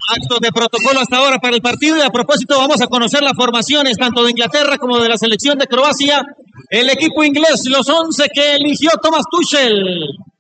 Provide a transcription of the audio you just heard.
Actos de protocolo hasta ahora para el partido y a propósito vamos a conocer las formaciones tanto de Inglaterra como de la selección de Croacia. El equipo inglés, los 11 que eligió Thomas Tuchel.